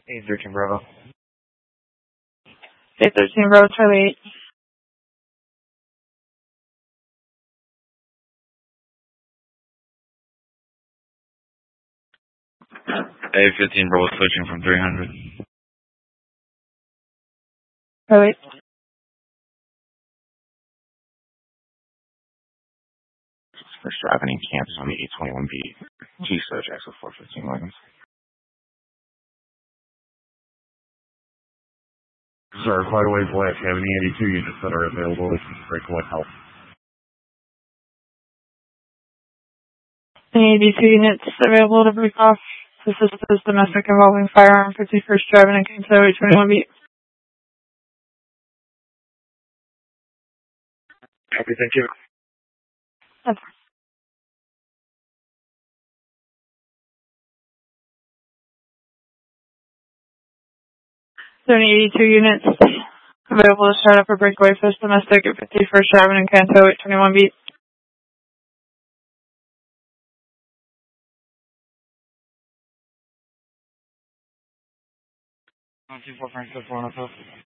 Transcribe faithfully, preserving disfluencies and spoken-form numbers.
A thirteen Bravo. A thirteen Bravo, Charlie eight. A fifteen Bravo switching from three hundred. Charlie eight. First driving in campus on the eight twenty-one B. G-Search, Axel four fifteen Williams. Sir, Flightaway Black, having eighty-two units that are available. Breakaway help. eighty-two units available to break off. This is this domestic involving firearm, fifty-first driving in Kansas, eight twenty-one B. Copy, thank you. That's eighty-two units available to start up a breakaway for this domestic at fifty-first driving in Kansas, eight twenty-one B. two four Frank, four one oh.